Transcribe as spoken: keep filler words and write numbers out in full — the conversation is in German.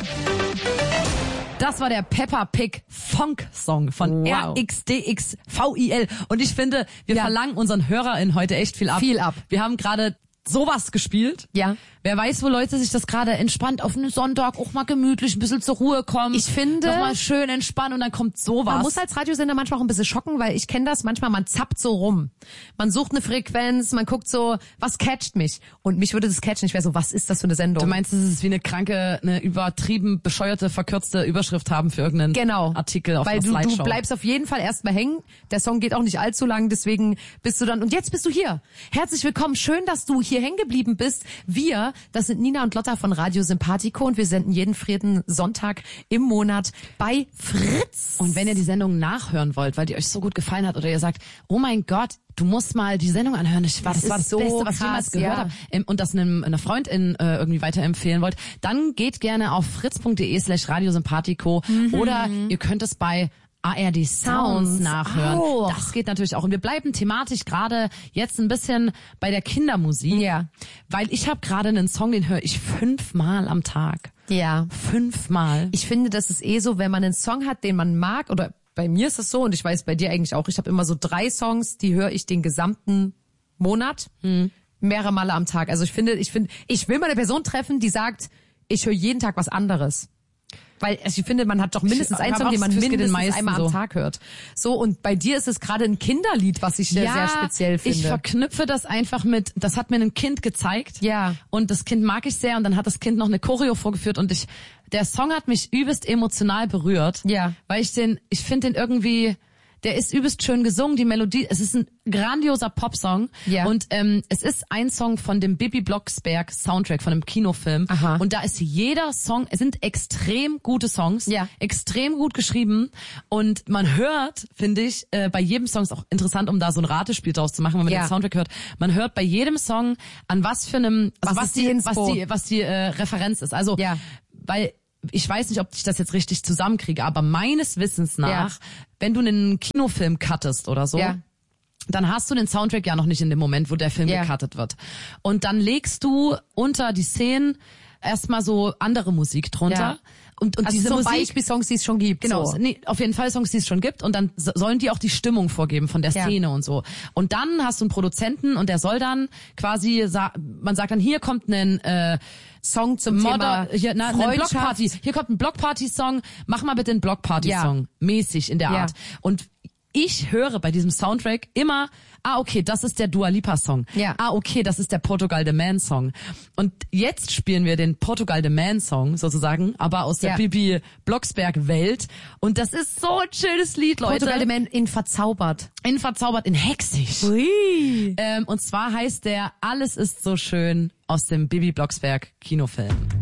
Das war der Peppa Pig Funk Song von wow. R X D X V I L. Und ich finde, wir ja. verlangen unseren HörerInnen heute echt viel ab. Viel ab. Wir haben gerade sowas gespielt. Ja. Wer weiß, wo Leute sich das gerade entspannt auf einen Sonntag auch mal gemütlich ein bisschen zur Ruhe kommen. Ich finde... Nochmal schön entspannen und dann kommt sowas. Man muss als Radiosender manchmal auch ein bisschen schocken, weil ich kenne das manchmal, man zappt so rum. Man sucht eine Frequenz, man guckt so, was catcht mich? Und mich würde das catchen. Ich wäre so, was ist das für eine Sendung? Du meinst, es ist wie eine kranke, eine übertrieben bescheuerte, verkürzte Überschrift haben für irgendeinen genau. Artikel auf weil einer du, Slideshow. du bleibst auf jeden Fall erstmal hängen. Der Song geht auch nicht allzu lang, deswegen bist du dann... Und jetzt bist du hier. Herzlich willkommen. Schön, dass du hier hängen geblieben bist. Wir, das sind Nina und Lotta von Radio Sympathico und wir senden jeden vierten Sonntag im Monat bei Fritz. Und wenn ihr die Sendung nachhören wollt, weil die euch so gut gefallen hat oder ihr sagt, oh mein Gott, du musst mal die Sendung anhören, ich, das, das war das so Beste, was krass, ich jemals gehört ja. habe und das einem, einer Freundin äh, irgendwie weiterempfehlen wollt, dann geht gerne auf fritz.de slash radiosympathico mhm. oder ihr könnt es bei A R D Sounds, Sounds nachhören. Auch. Das geht natürlich auch. Und wir bleiben thematisch gerade jetzt ein bisschen bei der Kindermusik. Ja. Weil ich habe gerade einen Song, den höre ich fünfmal am Tag. Ja. Fünfmal. Ich finde, das ist eh so, wenn man einen Song hat, den man mag, oder bei mir ist es so, und ich weiß bei dir eigentlich auch, ich habe immer so drei Songs, die höre ich den gesamten Monat, hm. mehrere Male am Tag. Also ich finde, ich finde, ich will mal eine Person treffen, die sagt, ich höre jeden Tag was anderes. Weil also ich finde, man hat doch mindestens einen Song, den man mindestens einmal am so. Tag hört. So, und bei dir ist es gerade ein Kinderlied, was ich sehr, ja, sehr speziell finde. Ich verknüpfe das einfach mit, das hat mir ein Kind gezeigt. Ja. Und das Kind mag ich sehr und dann hat das Kind noch eine Choreo vorgeführt und ich, der Song hat mich übelst emotional berührt. Ja. Weil ich den, ich finde den irgendwie, der ist übelst schön gesungen, die Melodie, es ist ein grandioser Popsong. Ja. Und ähm, es ist ein Song von dem Bibi Blocksberg Soundtrack, von einem Kinofilm. Aha. Und da ist jeder Song, es sind extrem gute Songs, ja. extrem gut geschrieben. Und man hört, finde ich, äh, bei jedem Song, ist auch interessant, um da so ein Ratespiel draus zu machen, wenn man ja. den Soundtrack hört, man hört bei jedem Song, an was für einem, also was, was die, was die, was die äh, Referenz ist. Also, ja. weil ich weiß nicht, ob ich das jetzt richtig zusammenkriege, aber meines Wissens nach, ja. wenn du einen Kinofilm cuttest oder so, ja. dann hast du den Soundtrack ja noch nicht in dem Moment, wo der Film ja. gecuttet wird. Und dann legst du unter die Szenen erstmal so andere Musik drunter. Ja. Und, und also diese zum Musik, Beispiel Songs, die es schon gibt. Genau, so. nee, auf jeden Fall Songs, die es schon gibt. Und dann sollen die auch die Stimmung vorgeben von der Szene ja. und so. Und dann hast du einen Produzenten und der soll dann quasi, man sagt dann, hier kommt ein äh, Song zum Modder, Thema hier, na, eine Blockparty. Hier kommt ein Blockparty-Song. Mach mal bitte einen Blockparty-Song. Ja. Mäßig in der Art. Ja. Und ich höre bei diesem Soundtrack immer, ah, okay, das ist der Dua Lipa Song. Ja. Ah, okay, das ist der Portugal the Man Song. Und jetzt spielen wir den Portugal the Man Song sozusagen, aber aus der ja. Bibi Blocksberg Welt. Und das ist so ein schönes Lied, Leute. Portugal the Man in verzaubert. In verzaubert, in hexig. Ui. Ähm, und zwar heißt der Alles ist so schön aus dem Bibi Blocksberg Kinofilm.